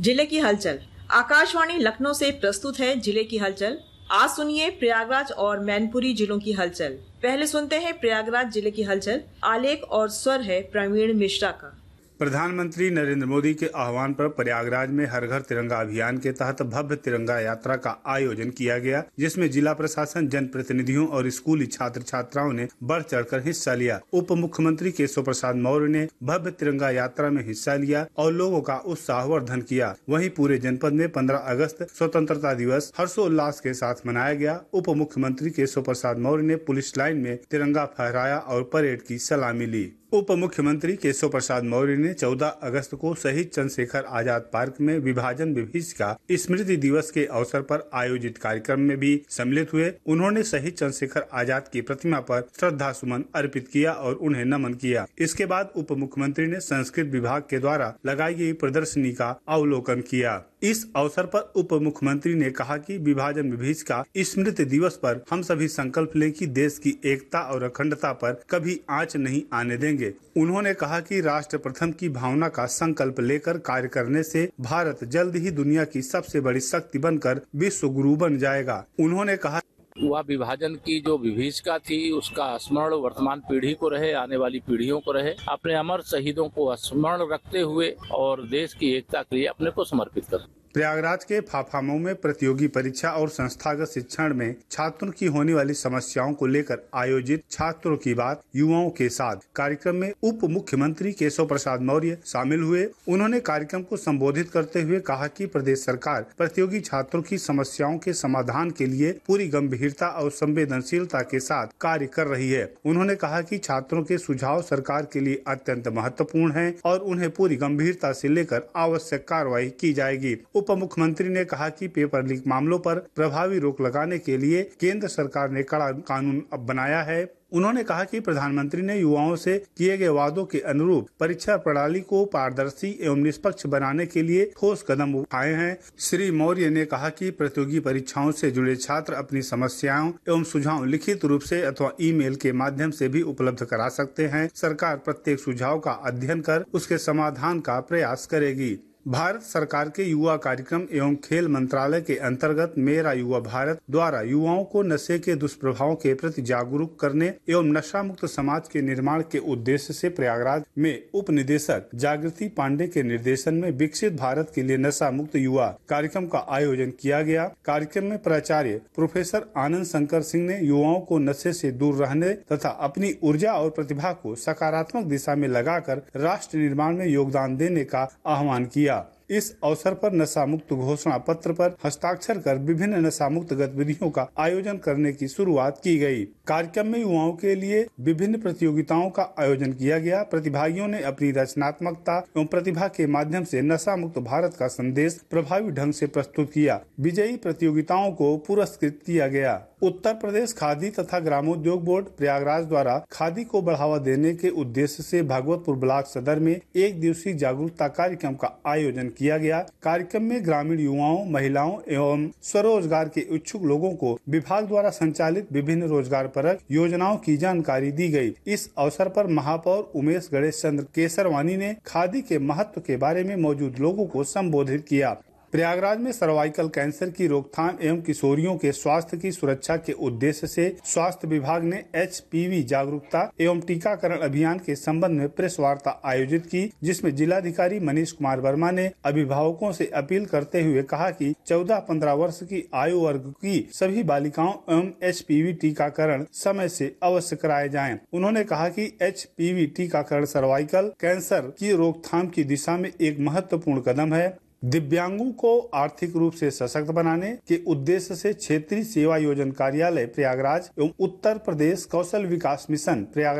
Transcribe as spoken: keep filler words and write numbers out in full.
जिले की हलचल। आकाशवाणी लखनऊ से प्रस्तुत है जिले की हलचल। आज सुनिए प्रयागराज और मैनपुरी जिलों की हलचल। पहले सुनते हैं प्रयागराज जिले की हलचल। आलेख और स्वर है प्रवीण मिश्रा का। प्रधानमंत्री नरेंद्र मोदी के आह्वान पर प्रयागराज में हर घर तिरंगा अभियान के तहत भव्य तिरंगा यात्रा का आयोजन किया गया, जिसमें जिला प्रशासन, जनप्रतिनिधियों और स्कूली छात्र छात्राओं ने बढ़ चढ़कर हिस्सा लिया। उप मुख्यमंत्री केशव प्रसाद मौर्य ने भव्य तिरंगा यात्रा में हिस्सा लिया और लोगों का उत्साहवर्धन किया। वहीं पूरे जनपद में पंद्रह अगस्त स्वतंत्रता दिवस हर्षोल्लास के साथ मनाया गया। उप मुख्यमंत्री केशव प्रसाद मौर्य ने पुलिस लाइन में तिरंगा फहराया और परेड की सलामी ली। उप मुख्यमंत्री केशव प्रसाद मौर्य ने चौदह अगस्त को शहीद चंद्रशेखर आजाद पार्क में विभाजन विभीषिका स्मृति दिवस के अवसर पर आयोजित कार्यक्रम में भी सम्मिलित हुए। उन्होंने शहीद चंद्रशेखर आजाद की प्रतिमा पर श्रद्धा सुमन अर्पित किया और उन्हें नमन किया। इसके बाद उप मुख्यमंत्री ने संस्कृत विभाग के द्वारा लगाई गई प्रदर्शनी का अवलोकन किया। इस अवसर पर उप मुख्यमंत्री ने कहा कि विभाजन विभीषिका स्मृति दिवस पर हम सभी संकल्प लें कि देश की एकता और अखंडता पर कभी आंच नहीं आने देंगे। उन्होंने कहा कि राष्ट्र प्रथम की भावना का संकल्प लेकर कार्य करने से भारत जल्द ही दुनिया की सबसे बड़ी शक्ति बनकर विश्व गुरु बन जाएगा। उन्होंने कहा वह विभाजन की जो विभीषिका थी उसका स्मरण वर्तमान पीढ़ी को रहे, आने वाली पीढ़ियों को रहे। अपने अमर शहीदों को स्मरण रखते हुए और देश की एकता के लिए अपने को समर्पित कर। प्रयागराज के फाफामऊ में प्रतियोगी परीक्षा और संस्थागत शिक्षण में छात्रों की होने वाली समस्याओं को लेकर आयोजित छात्रों की बात युवाओं के साथ कार्यक्रम में उप मुख्यमंत्री केशव प्रसाद मौर्य शामिल हुए। उन्होंने कार्यक्रम को संबोधित करते हुए कहा कि प्रदेश सरकार प्रतियोगी छात्रों की समस्याओं के समाधान के लिए पूरी गंभीरता और संवेदनशीलता के साथ कार्य कर रही है। उन्होंने कहा कि छात्रों के सुझाव सरकार के लिए अत्यंत महत्वपूर्ण है और उन्हें पूरी गंभीरता से लेकर आवश्यक कार्रवाई की जाएगी। उप मुख्यमंत्री ने कहा कि पेपर लीक मामलों पर प्रभावी रोक लगाने के लिए केंद्र सरकार ने कड़ा कानून अब बनाया है। उन्होंने कहा कि प्रधानमंत्री ने युवाओं से किए गए वादों के अनुरूप परीक्षा प्रणाली को पारदर्शी एवं निष्पक्ष बनाने के लिए ठोस कदम उठाए हैं। श्री मौर्य ने कहा कि प्रतियोगी परीक्षाओं से जुड़े छात्र अपनी समस्याओं एवं सुझाव लिखित रूप से अथवा ईमेल के माध्यम से भी उपलब्ध करा सकते हैं। सरकार प्रत्येक सुझाव का अध्ययन कर उसके समाधान का प्रयास करेगी। भारत सरकार के युवा कार्यक्रम एवं खेल मंत्रालय के अंतर्गत मेरा युवा भारत द्वारा युवाओं को नशे के दुष्प्रभावों के प्रति जागरूक करने एवं नशा मुक्त समाज के निर्माण के उद्देश्य से प्रयागराज में उप निदेशक जागृति पांडे के निर्देशन में विकसित भारत के लिए नशा मुक्त युवा कार्यक्रम का आयोजन किया गया। कार्यक्रम में प्राचार्य प्रोफेसर आनंद शंकर सिंह ने युवाओं को नशे से दूर रहने तथा अपनी ऊर्जा और प्रतिभा को सकारात्मक दिशा में लगाकर राष्ट्र निर्माण में योगदान देने का आह्वान किया। इस अवसर पर नशा मुक्त घोषणा पत्र पर हस्ताक्षर कर विभिन्न नशा मुक्त गतिविधियों का आयोजन करने की शुरुआत की गई। कार्यक्रम में युवाओं के लिए विभिन्न प्रतियोगिताओं का आयोजन किया गया। प्रतिभागियों ने अपनी रचनात्मकता एवं प्रतिभा के माध्यम से नशा मुक्त भारत का संदेश प्रभावी ढंग से प्रस्तुत किया। विजयी प्रतियोगिताओं को पुरस्कृत किया गया। उत्तर प्रदेश खादी तथा ग्रामोद्योग बोर्ड प्रयागराज द्वारा खादी को बढ़ावा देने के उद्देश्य से भागवतपुर ब्लॉक सदर में एक दिवसीय जागरूकता कार्यक्रम का आयोजन किया गया। कार्यक्रम में ग्रामीण युवाओं, महिलाओं एवं स्वरोजगार के इच्छुक लोगों को विभाग द्वारा संचालित विभिन्न रोजगार परक योजनाओं की जानकारी दी गई। इस अवसर पर महापौर उमेश गणेश चंद्र केसरवानी ने खादी के महत्व के बारे में मौजूद लोगों को संबोधित किया। प्रयागराज में सर्वाइकल कैंसर की रोकथाम एवं किशोरियों के स्वास्थ्य की सुरक्षा के उद्देश्य से स्वास्थ्य विभाग ने एच पी वी जागरूकता एवं टीकाकरण अभियान के संबंध में प्रेस वार्ता आयोजित की, जिसमें जिलाधिकारी मनीष कुमार वर्मा ने अभिभावकों से अपील करते हुए कहा कि चौदह पंद्रह वर्ष की आयु वर्ग की सभी बालिकाओं एवं एच पी वी टीकाकरण समय से अवश्य कराए जाएं। उन्होंने कहा कि एच पी वी टीकाकरण सर्वाइकल कैंसर की रोकथाम की दिशा में एक महत्वपूर्ण कदम है। दिव्यांगों को आर्थिक रूप से सशक्त बनाने के उद्देश्य से क्षेत्रीय सेवा योजना कार्यालय प्रयागराज एवं उत्तर प्रदेश कौशल विकास मिशन प्रयागराज